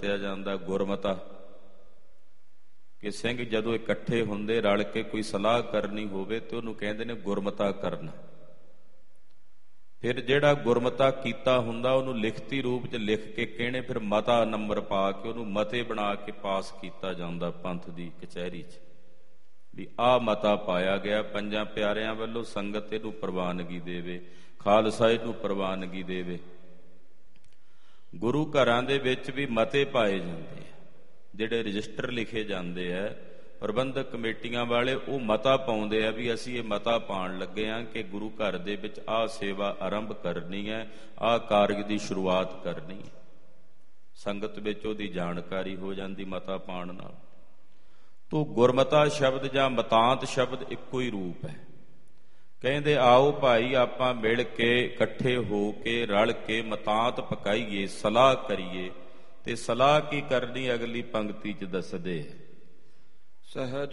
ਵਰਤਿਆ ਜਾਂਦਾ ਗੁਰਮਤਾ, ਕਿ ਸਿੰਘ ਜਦੋਂ ਇਕੱਠੇ ਹੁੰਦੇ ਰਲ ਕੇ ਕੋਈ ਸਲਾਹ ਕਰਨੀ ਹੋਵੇ ਤੇ ਉਹਨੂੰ ਕਹਿੰਦੇ ਨੇ ਗੁਰਮਤਾ ਕਰਨਾ। ਫਿਰ ਜਿਹੜਾ ਗੁਰਮਤਾ ਕੀਤਾ ਹੁੰਦਾ ਉਹਨੂੰ ਲਿਖਤੀ ਰੂਪ 'ਚ ਲਿਖ ਕੇ ਕਹਿਣੇ, ਫਿਰ ਮਤਾ ਨੰਬਰ ਪਾ ਕੇ ਉਹਨੂੰ ਮਤੇ ਬਣਾ ਕੇ ਪਾਸ ਕੀਤਾ ਜਾਂਦਾ ਪੰਥ ਦੀ ਕਚਹਿਰੀ 'ਚ, ਵੀ ਆਹ ਮਤਾ ਪਾਇਆ ਗਿਆ, ਪੰਜਾਂ ਪਿਆਰਿਆਂ ਵੱਲੋਂ ਸੰਗਤ ਇਹਨੂੰ ਪ੍ਰਵਾਨਗੀ ਦੇਵੇ, ਖਾਲਸਾ ਇਹਨੂੰ ਪ੍ਰਵਾਨਗੀ ਦੇਵੇ। ਗੁਰੂ ਘਰਾਂ ਦੇ ਵਿੱਚ ਵੀ ਮਤੇ ਪਾਏ ਜਾਂਦੇ ਆ, ਜਿਹੜੇ ਰਜਿਸਟਰ ਲਿਖੇ ਜਾਂਦੇ ਆ, ਪ੍ਰਬੰਧਕ ਕਮੇਟੀਆਂ ਵਾਲੇ ਉਹ ਮਤਾ ਪਾਉਂਦੇ ਆ ਵੀ ਅਸੀਂ ਇਹ ਮਤਾ ਪਾਉਣ ਲੱਗੇ ਹਾਂ ਕਿ ਗੁਰੂ ਘਰ ਦੇ ਵਿੱਚ ਆਹ ਸੇਵਾ ਆਰੰਭ ਕਰਨੀ ਹੈ, ਆਹ ਕਾਰਜ ਦੀ ਸ਼ੁਰੂਆਤ ਕਰਨੀ ਹੈ। ਸੰਗਤ ਵਿੱਚ ਉਹਦੀ ਜਾਣਕਾਰੀ ਹੋ ਜਾਂਦੀ ਮਤਾ ਪਾਉਣ ਨਾਲ। ਤੋ ਗੁਰਮਤਾ ਸ਼ਬਦ ਜਾਂ ਮਤਾਂਤ ਸ਼ਬਦ ਇੱਕੋ ਹੀ ਰੂਪ ਹੈ। ਕਹਿੰਦੇ ਆਓ ਭਾਈ ਆਪਾਂ ਮਿਲ ਕੇ ਇਕੱਠੇ ਹੋ ਕੇ ਰਲ ਕੇ ਮਤਾਂਤ ਪਕਾਈਏ, ਸਲਾਹ ਕਰੀਏ। ਤੇ ਸਲਾਹ ਕੀ ਕਰਨੀ ਅਗਲੀ ਪੰਕਤੀ 'ਚ ਦੱਸਦੇ। ਸਹਿਜ